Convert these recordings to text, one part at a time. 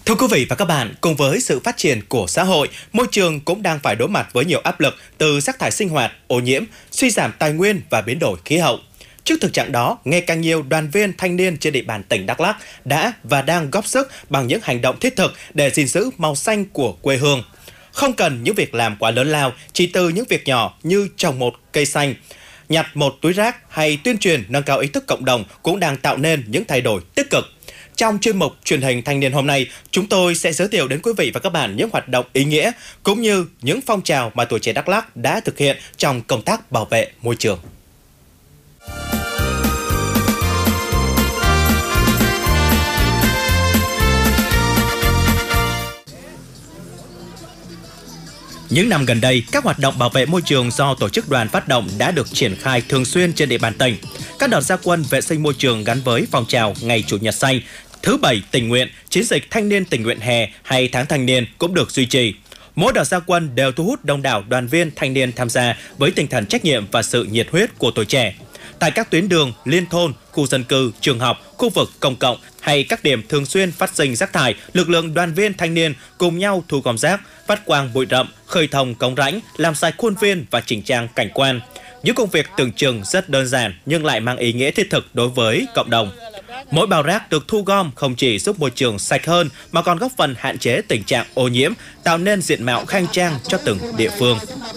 Thưa quý vị và các bạn, cùng với sự phát triển của xã hội, môi trường cũng đang phải đối mặt với nhiều áp lực từ rác thải sinh hoạt, ô nhiễm, suy giảm tài nguyên và biến đổi khí hậu. Trước thực trạng đó, ngày càng nhiều đoàn viên thanh niên trên địa bàn tỉnh Đắk Lắk đã và đang góp sức bằng những hành động thiết thực để gìn giữ màu xanh của quê hương. Không cần những việc làm quá lớn lao, chỉ từ những việc nhỏ như trồng một cây xanh, nhặt một túi rác hay tuyên truyền nâng cao ý thức cộng đồng cũng đang tạo nên những thay đổi tích cực. Trong chuyên mục truyền hình thanh niên hôm nay, chúng tôi sẽ giới thiệu đến quý vị và các bạn những hoạt động ý nghĩa cũng như những phong trào mà tuổi trẻ Đắk Lắk đã thực hiện trong công tác bảo vệ môi trường. Những năm gần đây, các hoạt động bảo vệ môi trường do tổ chức đoàn phát động đã được triển khai thường xuyên trên địa bàn tỉnh. Các đợt ra quân vệ sinh môi trường gắn với phong trào Ngày Chủ nhật xanh, thứ Bảy tình nguyện, chiến dịch thanh niên tình nguyện hè hay tháng thanh niên cũng được duy trì. Mỗi đợt ra quân đều thu hút đông đảo đoàn viên thanh niên tham gia với tinh thần trách nhiệm và sự nhiệt huyết của tuổi trẻ. Tại các tuyến đường, liên thôn, khu dân cư, trường học, khu vực công cộng hay các điểm thường xuyên phát sinh rác thải, lực lượng đoàn viên thanh niên cùng nhau thu gom rác, phát quang bụi rậm, khơi thông cống rãnh, làm sạch khuôn viên và chỉnh trang cảnh quan. Những công việc tưởng chừng rất đơn giản nhưng lại mang ý nghĩa thiết thực đối với cộng đồng. Mỗi bao rác được thu gom không chỉ giúp môi trường sạch hơn mà còn góp phần hạn chế tình trạng ô nhiễm, tạo nên diện mạo khang trang cho từng địa phương.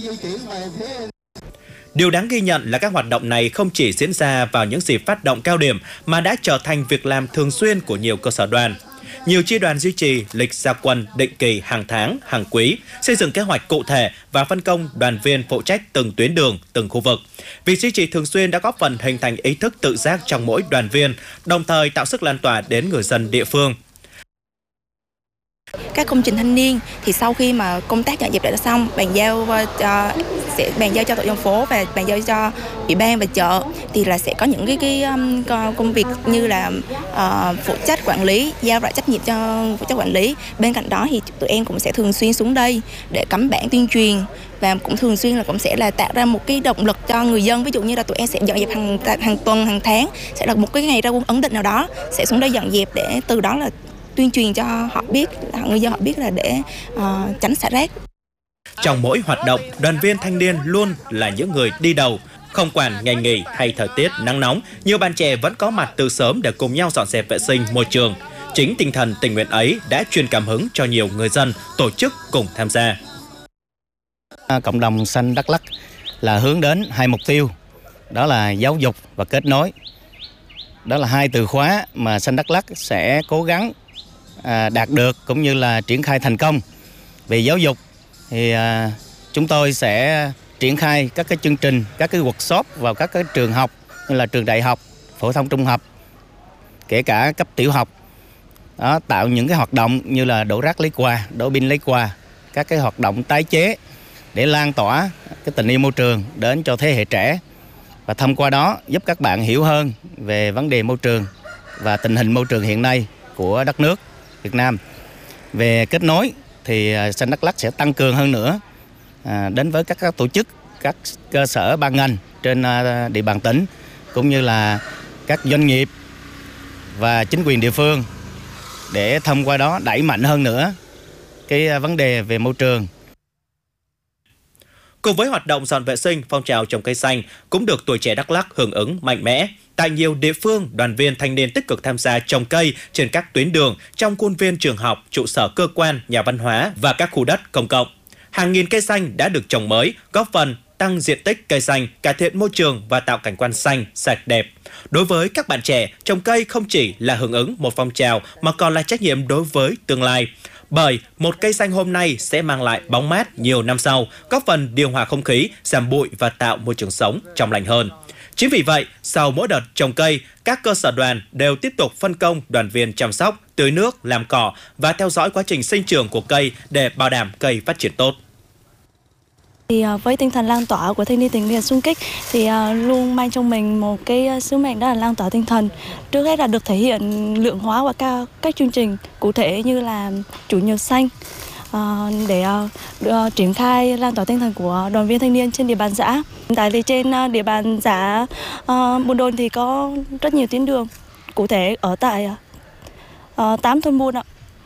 Điều đáng ghi nhận là các hoạt động này không chỉ diễn ra vào những dịp phát động cao điểm mà đã trở thành việc làm thường xuyên của nhiều cơ sở đoàn. Nhiều chi đoàn duy trì lịch ra quân định kỳ hàng tháng, hàng quý, xây dựng kế hoạch cụ thể và phân công đoàn viên phụ trách từng tuyến đường, từng khu vực. Việc duy trì thường xuyên đã góp phần hình thành ý thức tự giác trong mỗi đoàn viên, đồng thời tạo sức lan tỏa đến người dân địa phương. Các công trình thanh niên thì sau khi mà công tác dọn dẹp đã xong, sẽ bàn giao cho tổ dân phố và bàn giao cho ủy ban và chợ thì là sẽ có những cái công việc như là phụ trách quản lý, giao lại trách nhiệm cho phụ trách quản lý. Bên cạnh đó thì tụi em cũng sẽ thường xuyên xuống đây để cắm bản tuyên truyền và cũng thường xuyên là cũng sẽ là tạo ra một cái động lực cho người dân. Ví dụ như là tụi em sẽ dọn dẹp hàng tuần, hàng tháng, sẽ là một cái ngày ra quân ấn định nào đó sẽ xuống đây dọn dẹp để từ đó là tuyên truyền cho họ biết, người dân họ biết là để tránh xả rác. Trong mỗi hoạt động, đoàn viên thanh niên luôn là những người đi đầu. Không quản ngày nghỉ hay thời tiết nắng nóng, nhiều bạn trẻ vẫn có mặt từ sớm để cùng nhau dọn dẹp vệ sinh môi trường. Chính tinh thần tình nguyện ấy đã truyền cảm hứng cho nhiều người dân, tổ chức cùng tham gia. Cộng đồng xanh Đắk Lắk là hướng đến hai mục tiêu, đó là giáo dục và kết nối. Đó là hai từ khóa mà xanh Đắk Lắk sẽ cố gắng đạt được cũng như là triển khai thành công. Về giáo dục thì chúng tôi sẽ triển khai các cái chương trình, các cái workshop vào các cái trường học như là trường đại học, phổ thông trung học, kể cả cấp tiểu học. Đó, tạo những cái hoạt động như là đổ rác lấy quà, đổ pin lấy quà, các cái hoạt động tái chế để lan tỏa cái tình yêu môi trường đến cho thế hệ trẻ. Và thông qua đó giúp các bạn hiểu hơn về vấn đề môi trường và tình hình môi trường hiện nay của đất nước Việt Nam. Về kết nối thì xanh Đắk Lắk sẽ tăng cường hơn nữa đến với các tổ chức, các cơ sở ban ngành trên địa bàn tỉnh cũng như là các doanh nghiệp và chính quyền địa phương để thông qua đó đẩy mạnh hơn nữa cái vấn đề về môi trường. Cùng với hoạt động dọn vệ sinh, phong trào trồng cây xanh cũng được tuổi trẻ Đắk Lắk hưởng ứng mạnh mẽ. Tại nhiều địa phương, đoàn viên thanh niên tích cực tham gia trồng cây trên các tuyến đường, trong khuôn viên trường học, trụ sở cơ quan, nhà văn hóa và các khu đất công cộng. Hàng nghìn cây xanh đã được trồng mới, góp phần tăng diện tích cây xanh, cải thiện môi trường và tạo cảnh quan xanh, sạch đẹp. Đối với các bạn trẻ, trồng cây không chỉ là hưởng ứng một phong trào mà còn là trách nhiệm đối với tương lai. Bởi một cây xanh hôm nay sẽ mang lại bóng mát nhiều năm sau, góp phần điều hòa không khí, giảm bụi và tạo môi trường sống trong lành hơn. Chính vì vậy, sau mỗi đợt trồng cây, các cơ sở đoàn đều tiếp tục phân công đoàn viên chăm sóc, tưới nước, làm cỏ và theo dõi quá trình sinh trưởng của cây để bảo đảm cây phát triển tốt. Thì với tinh thần lan tỏa của thanh niên tình nguyện xung kích thì luôn mang trong mình một cái sứ mệnh, đó là lan tỏa tinh thần. Trước hết là được thể hiện lượng hóa qua các chương trình cụ thể như là Chủ nhật xanh để triển khai lan tỏa tinh thần của đoàn viên thanh niên trên địa bàn xã. Hiện tại thì trên địa bàn xã Buôn Đôn thì có rất nhiều tuyến đường, cụ thể ở tại 8 thôn buôn ạ.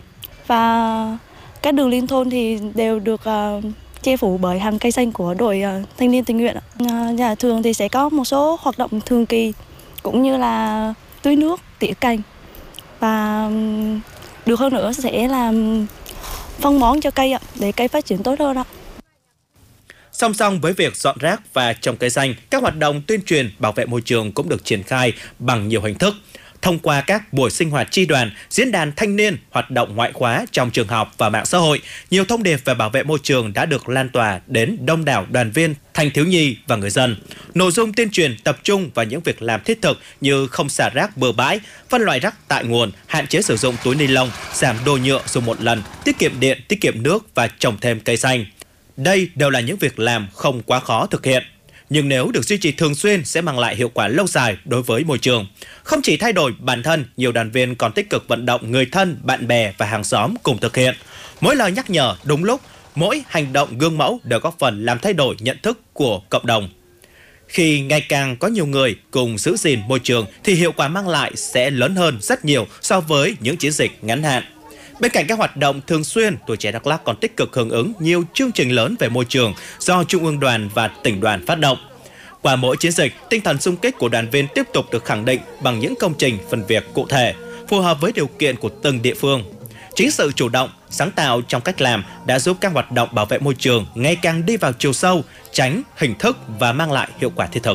và các đường liên thôn thì đều được che phủ bởi hàng cây xanh của đội thanh niên tình nguyện. Thường thì sẽ có một số hoạt động thường kỳ cũng như là tưới nước, tỉa cành, và được hơn nữa sẽ là phân bón cho cây để cây phát triển tốt hơn ạ. Song song với việc dọn rác và trồng cây xanh, các hoạt động tuyên truyền bảo vệ môi trường cũng được triển khai bằng nhiều hình thức. Thông qua các buổi sinh hoạt chi đoàn, diễn đàn thanh niên, hoạt động ngoại khóa trong trường học và mạng xã hội, nhiều thông điệp về bảo vệ môi trường đã được lan tỏa đến đông đảo đoàn viên, thanh thiếu nhi và người dân. Nội dung tuyên truyền tập trung vào những việc làm thiết thực như không xả rác bừa bãi, phân loại rác tại nguồn, hạn chế sử dụng túi ni lông, giảm đồ nhựa dùng một lần, tiết kiệm điện, tiết kiệm nước và trồng thêm cây xanh. Đây đều là những việc làm không quá khó thực hiện, nhưng nếu được duy trì thường xuyên sẽ mang lại hiệu quả lâu dài đối với môi trường. Không chỉ thay đổi bản thân, nhiều đoàn viên còn tích cực vận động người thân, bạn bè và hàng xóm cùng thực hiện. Mỗi lời nhắc nhở đúng lúc, mỗi hành động gương mẫu đều góp phần làm thay đổi nhận thức của cộng đồng. Khi ngày càng có nhiều người cùng giữ gìn môi trường thì hiệu quả mang lại sẽ lớn hơn rất nhiều so với những chiến dịch ngắn hạn. Bên cạnh các hoạt động thường xuyên, Tuổi Trẻ Đắk Lắk còn tích cực hưởng ứng nhiều chương trình lớn về môi trường do Trung ương đoàn và tỉnh đoàn phát động. Qua mỗi chiến dịch, tinh thần xung kích của đoàn viên tiếp tục được khẳng định bằng những công trình phần việc cụ thể, phù hợp với điều kiện của từng địa phương. Chính sự chủ động, sáng tạo trong cách làm đã giúp các hoạt động bảo vệ môi trường ngày càng đi vào chiều sâu, tránh hình thức và mang lại hiệu quả thiết thực.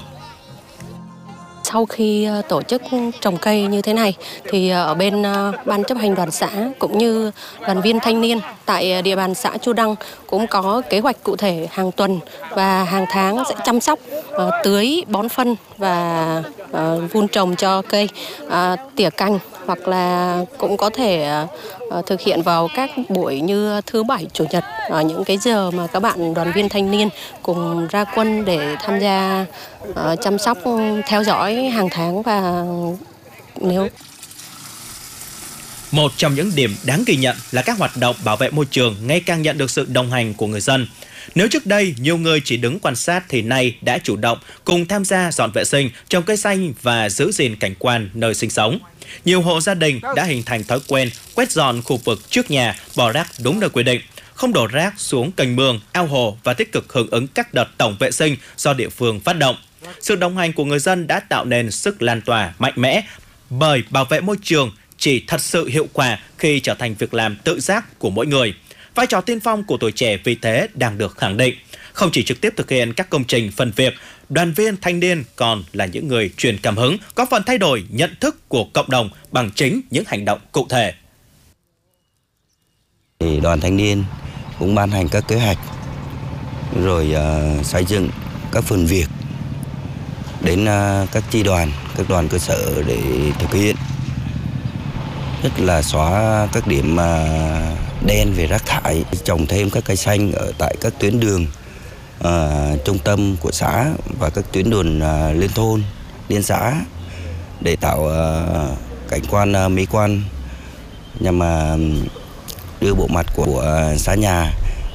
Sau khi tổ chức trồng cây như thế này thì ở bên ban chấp hành đoàn xã cũng như đoàn viên thanh niên tại địa bàn xã Chu Đăng cũng có kế hoạch cụ thể hàng tuần và hàng tháng sẽ chăm sóc, tưới, bón phân và vun trồng cho cây, tỉa cành, hoặc là cũng có thể thực hiện vào các buổi như thứ Bảy, Chủ nhật ở những cái giờ mà các bạn đoàn viên thanh niên cùng ra quân để tham gia chăm sóc, theo dõi hàng tháng. Và nếu một trong những điểm đáng ghi nhận là các hoạt động bảo vệ môi trường ngày càng nhận được sự đồng hành của người dân. Nếu trước đây nhiều người chỉ đứng quan sát thì nay đã chủ động cùng tham gia dọn vệ sinh, trồng cây xanh và giữ gìn cảnh quan nơi sinh sống. Nhiều hộ gia đình đã hình thành thói quen quét dọn khu vực trước nhà, bỏ rác đúng nơi quy định, không đổ rác xuống kênh mương, ao hồ và tích cực hưởng ứng các đợt tổng vệ sinh do địa phương phát động. Sự đồng hành của người dân đã tạo nên sức lan tỏa mạnh mẽ, bởi bảo vệ môi trường chỉ thật sự hiệu quả khi trở thành việc làm tự giác của mỗi người. Vai trò tiên phong của tuổi trẻ vì thế đang được khẳng định. Không chỉ trực tiếp thực hiện các công trình phần việc, đoàn viên thanh niên còn là những người truyền cảm hứng, có phần thay đổi nhận thức của cộng đồng bằng chính những hành động cụ thể. Đoàn thanh niên cũng ban hành các kế hoạch, rồi xây dựng các phần việc đến các chi đoàn, các đoàn cơ sở để thực hiện. Nhất là xóa các điểm đen về rác thải, trồng thêm các cây xanh ở tại các tuyến đường trung tâm của xã và các tuyến đường liên thôn, liên xã để tạo cảnh quan mỹ quan, nhằm đưa bộ mặt của xã nhà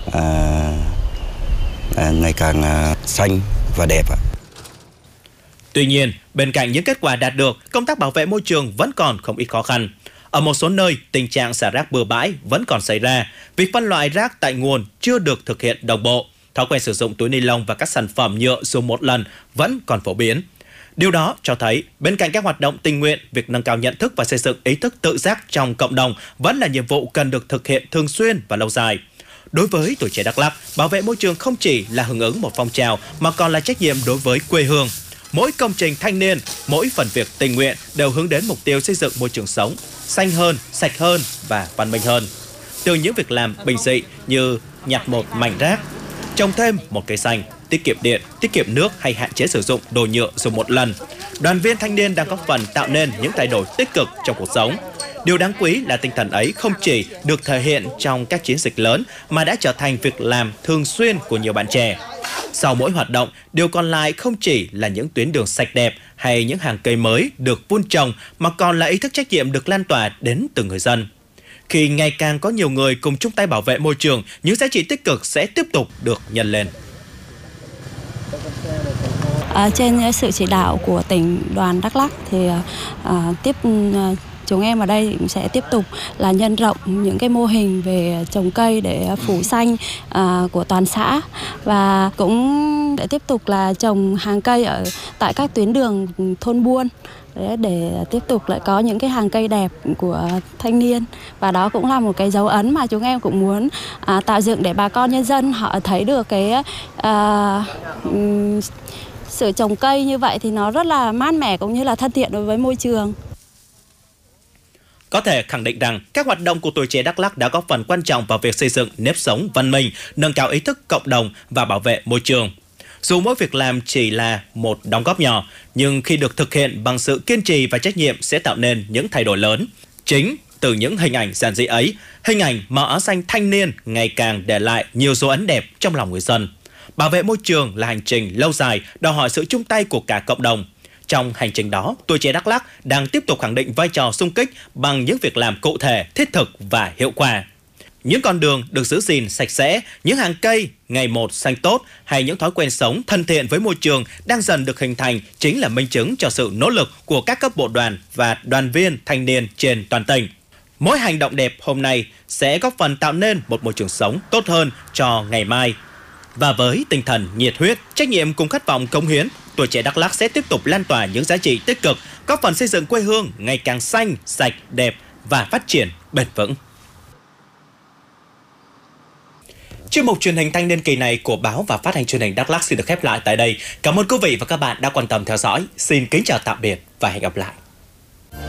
ngày càng xanh và đẹp. Tuy nhiên, bên cạnh những kết quả đạt được, công tác bảo vệ môi trường vẫn còn không ít khó khăn. Ở một số nơi, tình trạng xả rác bừa bãi vẫn còn xảy ra. Việc phân loại rác tại nguồn chưa được thực hiện đồng bộ. Thói quen sử dụng túi ni lông và các sản phẩm nhựa dùng một lần vẫn còn phổ biến. Điều đó cho thấy, bên cạnh các hoạt động tình nguyện, việc nâng cao nhận thức và xây dựng ý thức tự giác trong cộng đồng vẫn là nhiệm vụ cần được thực hiện thường xuyên và lâu dài. Đối với Tuổi Trẻ Đắk Lắk, bảo vệ môi trường không chỉ là hưởng ứng một phong trào mà còn là trách nhiệm đối với quê hương. Mỗi công trình thanh niên, mỗi phần việc tình nguyện đều hướng đến mục tiêu xây dựng môi trường sống xanh hơn, sạch hơn và văn minh hơn. Từ những việc làm bình dị như nhặt một mảnh rác, trồng thêm một cây xanh, tiết kiệm điện, tiết kiệm nước hay hạn chế sử dụng đồ nhựa dùng một lần, đoàn viên thanh niên đang góp phần tạo nên những thay đổi tích cực trong cuộc sống. Điều đáng quý là tinh thần ấy không chỉ được thể hiện trong các chiến dịch lớn mà đã trở thành việc làm thường xuyên của nhiều bạn trẻ. Sau mỗi hoạt động, điều còn lại không chỉ là những tuyến đường sạch đẹp hay những hàng cây mới được vun trồng mà còn là ý thức trách nhiệm được lan tỏa đến từng người dân. Khi ngày càng có nhiều người cùng chung tay bảo vệ môi trường, những giá trị tích cực sẽ tiếp tục được nhân lên. Trên sự chỉ đạo của tỉnh đoàn Đắk Lắk thì chúng em ở đây cũng sẽ tiếp tục là nhân rộng những cái mô hình về trồng cây để phủ xanh của toàn xã, và cũng để tiếp tục là trồng hàng cây ở tại các tuyến đường thôn buôn để tiếp tục lại có những cái hàng cây đẹp của thanh niên. Và đó cũng là một cái dấu ấn mà chúng em cũng muốn tạo dựng để bà con nhân dân họ thấy được cái sự trồng cây như vậy thì nó rất là mát mẻ cũng như là thân thiện đối với môi trường. Có thể khẳng định rằng các hoạt động của tuổi trẻ Đắk Lắk đã góp phần quan trọng vào việc xây dựng nếp sống văn minh, nâng cao ý thức cộng đồng và bảo vệ môi trường. Dù mỗi việc làm chỉ là một đóng góp nhỏ, nhưng khi được thực hiện bằng sự kiên trì và trách nhiệm sẽ tạo nên những thay đổi lớn. Chính từ những hình ảnh giản dị ấy, hình ảnh màu áo xanh thanh niên ngày càng để lại nhiều dấu ấn đẹp trong lòng người dân. Bảo vệ môi trường là hành trình lâu dài, đòi hỏi sự chung tay của cả cộng đồng. Trong hành trình đó, tuổi trẻ Đắk Lắk đang tiếp tục khẳng định vai trò xung kích bằng những việc làm cụ thể, thiết thực và hiệu quả. Những con đường được giữ gìn sạch sẽ, những hàng cây ngày một xanh tốt hay những thói quen sống thân thiện với môi trường đang dần được hình thành chính là minh chứng cho sự nỗ lực của các cấp bộ đoàn và đoàn viên thanh niên trên toàn tỉnh. Mỗi hành động đẹp hôm nay sẽ góp phần tạo nên một môi trường sống tốt hơn cho ngày mai. Và với tinh thần nhiệt huyết, trách nhiệm cùng khát vọng cống hiến, tuổi trẻ Đắk Lắk sẽ tiếp tục lan tỏa những giá trị tích cực, góp phần xây dựng quê hương ngày càng xanh, sạch, đẹp và phát triển bền vững. Chuyên mục truyền hình thanh niên kỳ này của báo và phát hành truyền hình Đắk Lắk xin được khép lại tại đây. Cảm ơn quý vị và các bạn đã quan tâm theo dõi. Xin kính chào tạm biệt và hẹn gặp lại.